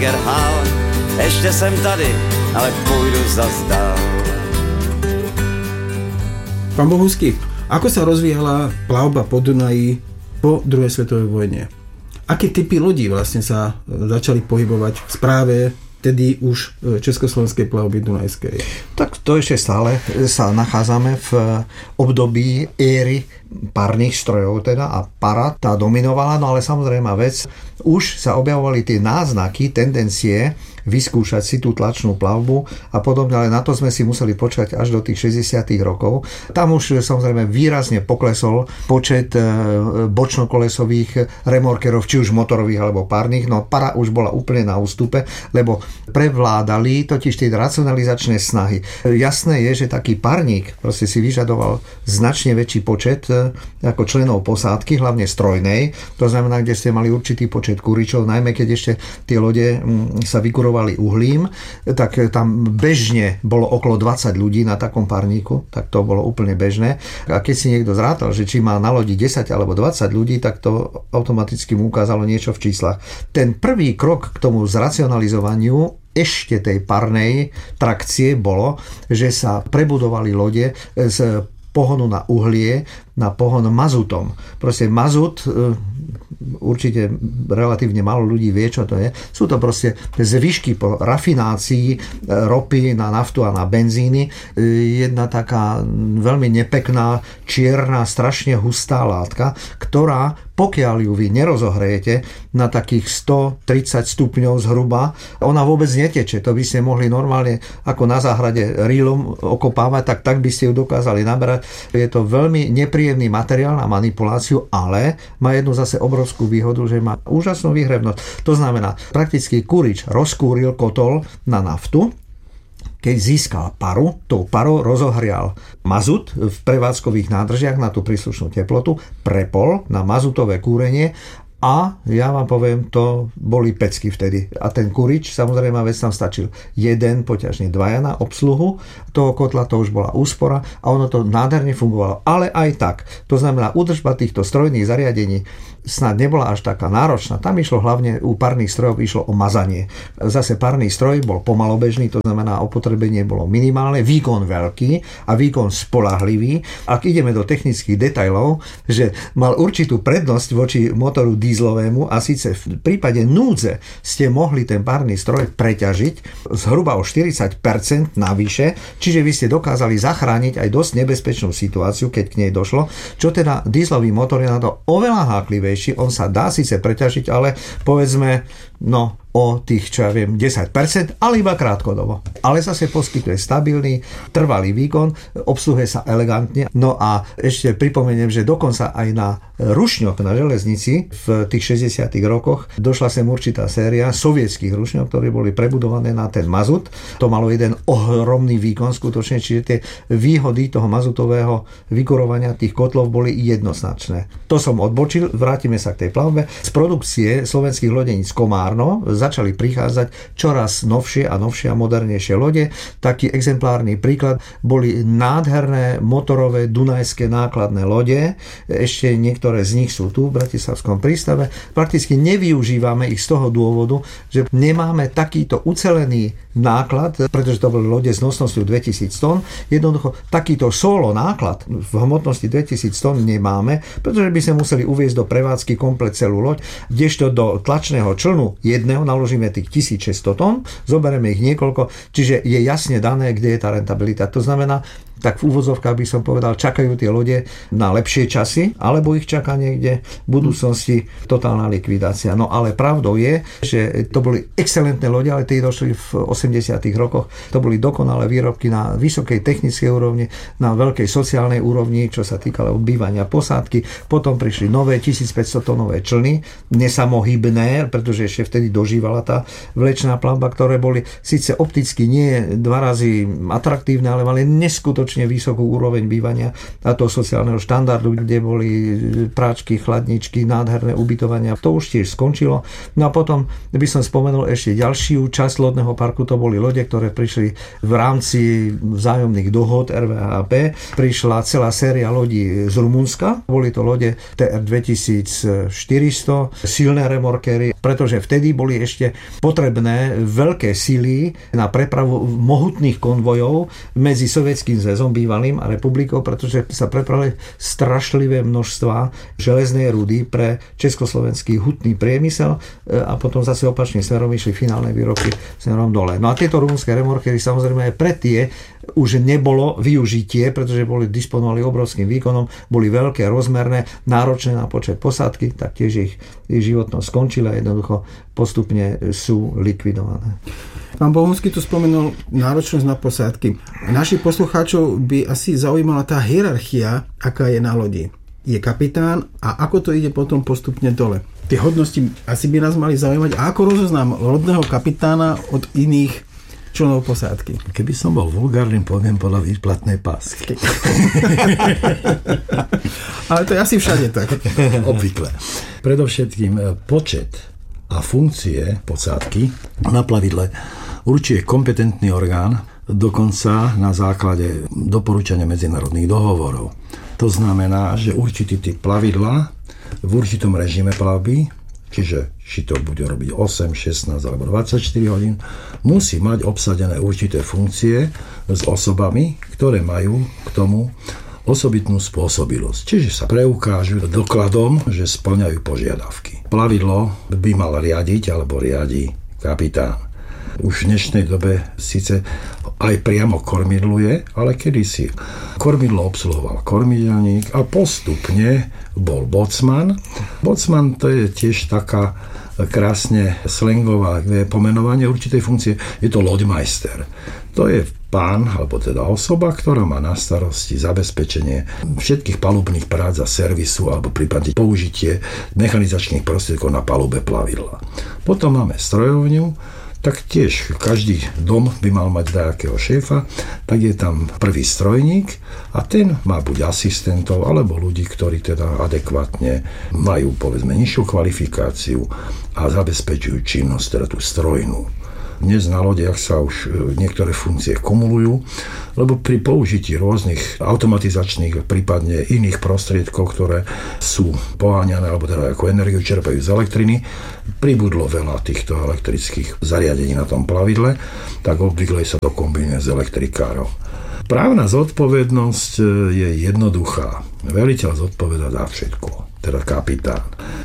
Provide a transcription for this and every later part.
Gerhál, ještě jsem tady, ale půjdu zas dál. Pán Bohusky, ako sa rozvíjala plavba po Dunaji po druhej svetovej vojne? Aké typy ľudí vlastne sa začali pohybovať v správe tedy už československej plavby dunajskej? Tak to ešte stále sa nachádzame v období éry párnych strojov teda a para tá dominovala, no ale samozrejme vec, už sa objavovali tie náznaky, tendencie vyskúšať si tú tlačnú plavbu a podobne, ale na to sme si museli počkať až do tých 60. rokov. Tam už samozrejme výrazne poklesol počet bočnokolesových remorkerov, či už motorových alebo párnych, no para už bola úplne na ústupe, lebo prevládali totiž tie racionalizačné snahy. Jasné je, že taký parník proste si vyžadoval značne väčší počet ako členov posádky, hlavne strojnej, to znamená, kde ste mali určitý počet kuričov, najmä keď ešte tie lode sa vykurovali uhlím, tak tam bežne bolo okolo 20 ľudí na takom parníku, tak to bolo úplne bežné. A keď si niekto zrátal, že či má na lodi 10 alebo 20 ľudí, tak to automaticky mu ukázalo niečo v číslach. Ten prvý krok k tomu zracionalizovaniu ešte tej parnej trakcie bolo, že sa prebudovali lode z pohonu na uhlie na pohon mazutom. Proste mazut, určite relatívne málo ľudí vie, čo to je. Sú to proste zvyšky po rafinácii ropy na naftu a na benzíny. Jedna taká veľmi nepekná, čierna, strašne hustá látka, ktorá, pokiaľ ju vy nerozohrejete na takých 130 stupňov zhruba, ona vôbec neteče. To by ste mohli normálne ako na záhrade rýlom okopávať, tak by ste ju dokázali naberať. Je to veľmi nepríjemný materiál na manipuláciu, ale má jednu zase obrovskú výhodu, že má úžasnú výhrebnosť. To znamená, prakticky kurič rozkúril kotol na naftu, keď získal paru, tou parou rozohrial mazut v prevádzkových nádržiach na tú príslušnú teplotu, prepol na mazutové kúrenie a ja vám poviem, to boli pecky vtedy. A ten kurič, samozrejme, vec tam stačil jeden, poťažne dvaja na obsluhu toho kotla, to už bola úspora a ono to nádherne fungovalo. Ale aj tak, to znamená, údržba týchto strojných zariadení snad nebola až taká náročná. Tam išlo hlavne, u parných strojov išlo o mazanie. Zase parný stroj bol pomalobežný, to znamená, opotrebenie bolo minimálne, výkon veľký a výkon spoľahlivý. Ak ideme do technických detailov, že mal určitú prednosť voči motoru dízlovému a síce v prípade núdze ste mohli ten párny stroj preťažiť zhruba o 40% navyše, čiže vy ste dokázali zachrániť aj dosť nebezpečnú situáciu, keď k nej došlo, čo teda dízlový motor je na to oveľa háklivejší, on sa dá síce preťažiť, ale povedzme, o tých, čo ja viem, 10%, ale iba krátkodobo. Ale zase poskytuje stabilný, trvalý výkon, obsluhuje sa elegantne. No a ešte pripomeniem, že dokonca aj na rušňok na železnici v tých 60. rokoch došla sem určitá séria sovietských rušňok, ktoré boli prebudované na ten mazut. To malo jeden ohromný výkon skutočne, čiže tie výhody toho mazutového vykurovania tých kotlov boli jednoznačné. To som odbočil, vrátime sa k tej plavbe. Z produkcie slovenských lodeníc Komárno začali prichádzať čoraz novšie a modernejšie lode. Taký exemplárny príklad boli nádherné motorové dunajské nákladné lode. Ešte niektoré z nich sú tu v Bratislavskom prístave. Prakticky nevyužívame ich z toho dôvodu, že nemáme takýto ucelený náklad, pretože to boli lode s nosnosťou 2000 tón. Jednoducho takýto solo náklad v hmotnosti 2000 tón nemáme, pretože by sme museli uviesť do prevádzky komplet celú loď, kdežto do tlačného člnu jedného naložíme tých 1600 tón, zoberieme ich niekoľko, čiže je jasne dané, kde je tá rentabilita. To znamená, tak v úvodzovkách by som povedal, čakajú tie lode na lepšie časy, alebo ich čaká niekde v budúcnosti totálna likvidácia. No ale pravdou je, že to boli excelentné lode, ale tie došli v 80. rokoch. To boli dokonalé výrobky na vysokej technickej úrovni, na veľkej sociálnej úrovni, čo sa týkalo bývania posádky. Potom prišli nové 1500 tónové člny, nesamohybné, pretože ešte vtedy dožívala tá vlečná plavba, ktoré boli síce opticky nie dva razy atraktívne, ale mali neskutočne dostatočne vysokú úroveň bývania a toho sociálneho štandardu, kde boli práčky, chladničky, nádherné ubytovania. To už tiež skončilo. No a potom by som spomenul ešte ďalšiu časť lodného parku, to boli lode, ktoré prišli v rámci vzájomných dohod RVHP. Prišla celá séria lodí z Rumunska. Boli to lode TR 2400, silné remorkery, pretože vtedy boli ešte potrebné veľké sily na prepravu mohutných konvojov medzi Sovietským zväzom bývalým a republikou, pretože sa prepravili strašlivé množstva železnej rudy pre československý hutný priemysel a potom zase opačným smerom išli finálne výrobky smerom dole. No a tieto rumunské remorkery samozrejme aj pre tie už nebolo využitie, pretože disponovali obrovským výkonom, boli veľké, rozmerné, náročné na počet posádky, tak tiež ich životnosť skončila, jednoducho postupne sú likvidované. Pán Bohunský tu spomenul náročnosť na posádky. Našich poslucháčov by asi zaujímala tá hierarchia, aká je na lodi. Je kapitán a ako to ide potom postupne dole. Tie hodnosti asi by nás mali zaujímať. A ako rozoznám lodného kapitána od iných členov posádky? Keby som bol vulgárnym, poviem podľa výplatnej pásky. Ale to je asi všade tak. Obvykle. Predovšetkým počet a funkcie posádky na plavidle určuje kompetentný orgán, dokonca na základe doporučenia medzinárodných dohovorov. To znamená, že určitý typ plavidla v určitom režime plavby, čiže či to bude robiť 8, 16 alebo 24 hodín, musí mať obsadené určité funkcie s osobami, ktoré majú k tomu osobitnú spôsobilosť. Čiže sa preukážu dokladom, že spĺňajú požiadavky. Plavidlo by mal riadiť alebo riadi kapitán. Už v dnešnej dobe síce aj priamo kormidluje, ale kedysi kormidlo obsluhoval kormidelník a postupne bol bocman. Bocman to je tiež taká krásne slangová pomenovanie určitej funkcie. Je to loďmajster. To je pán, alebo teda osoba, ktorá má na starosti zabezpečenie všetkých palubných prác a servisu alebo prípadne použitie mechanizačných prostriedkov na palube plavidla. Potom máme strojovňu, tak tiež každý dom by mal mať nejakého šéfa, tak je tam prvý strojník a ten má buď asistentov, alebo ľudí, ktorí teda adekvátne majú, povedzme, nižšiu kvalifikáciu a zabezpečujú činnosť, teda tú strojnú. Dnes na lodiach sa už niektoré funkcie kumulujú, lebo pri použití rôznych automatizačných, prípadne iných prostriedkov, ktoré sú poháňané, alebo teda ako energiu čerpajú z elektriny, pribudlo veľa týchto elektrických zariadení na tom plavidle, tak obvykle sa to kombinuje s elektrikárom. Právna zodpovednosť je jednoduchá. Veliteľ zodpovedá za všetko, teda kapitán.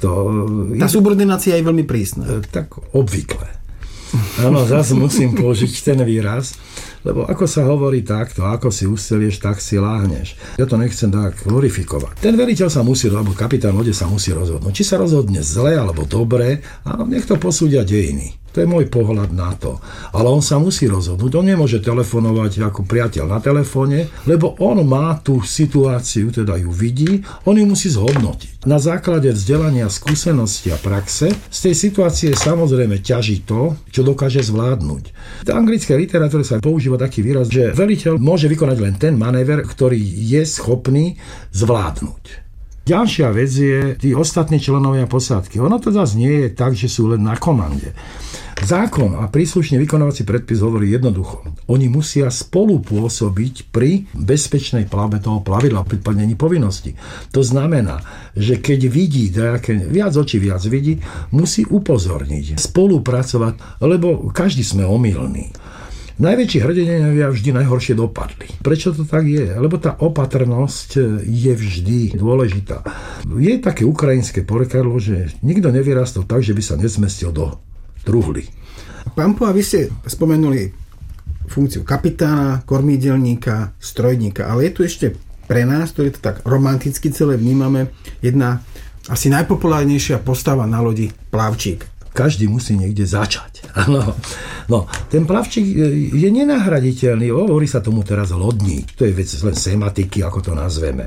Tá subordinácia je veľmi prísna. Tak obvykle. Áno, zase musím použiť ten výraz, lebo ako sa hovorí takto, ako si ustelieš, tak si láhneš. Ja to nechcem tak glorifikovať. Ten veliteľ sa musí, alebo kapitán lode sa musí rozhodnúť. Či sa rozhodne zle, alebo dobre, a nech to posúdia dejiny. To je môj pohľad na to. Ale on sa musí rozhodnúť. On nemôže telefonovať ako priateľ na telefóne, lebo on má tú situáciu, teda ju vidí, on ju musí zhodnotiť. Na základe vzdelania, skúsenosti a praxe z tej situácie samozrejme ťaží to, čo dokáže zvládnuť. V anglickej literatúre sa používa taký výraz, že veliteľ môže vykonať len ten manéver, ktorý je schopný zvládnuť. Ďalšia vec je tí ostatní členovia posádky. Ono to zase nie je tak, že sú len na komande. Zákon a príslušný vykonávací predpis hovorí jednoducho. Oni musia spolupôsobiť pri bezpečnej plavbe toho plavidla, pri plnení povinnosti. To znamená, že keď vidí, viac očí viac vidí, musí upozorniť, spolupracovať, lebo každý sme omylní. Najväčší hrdinovia vždy najhoršie dopadli. Prečo to tak je? Lebo tá opatrnosť je vždy dôležitá. Je také ukrajinské porekadlo, že nikto nevyrastol tak, že by sa nezmestil do truhly. Pán Poha, vy ste spomenuli funkciu kapitána, kormídelníka, strojníka, ale je tu ešte pre nás, ktorí to tak romanticky celé vnímame, jedna asi najpopulárnejšia postava na lodi, plavčík. Každý musí niekde začať. No, ten plavčík je nenahraditeľný, hovorí sa tomu teraz lodník, to je vec len semantiky, ako to nazveme.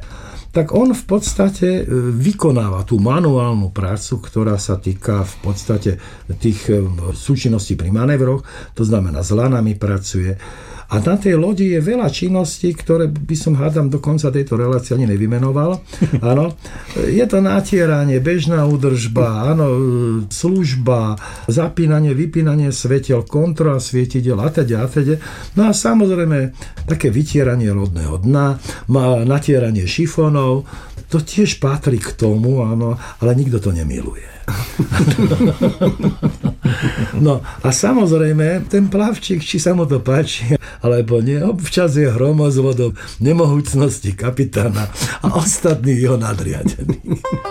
tak on v podstate vykonáva tú manuálnu prácu, ktorá sa týka v podstate tých súčinností pri manévroch, to znamená s lanami pracuje. A na tej lodi je veľa činností, ktoré by som hádam do konca tejto relácie ani nevymenoval. Áno, je to natieranie, bežná údržba, áno, služba, zapínanie, vypínanie svetiel, kontrola svietidel a teda. No a samozrejme také vytieranie lodného dna, natieranie šifónov, to tiež patrí k tomu, áno, ale nikto to nemiluje. No a samozrejme, ten plavčík, či sa mu to páči, alebo nie, občas je hromozvodom nemohúcnosti kapitána a ostatní jeho nadriadení.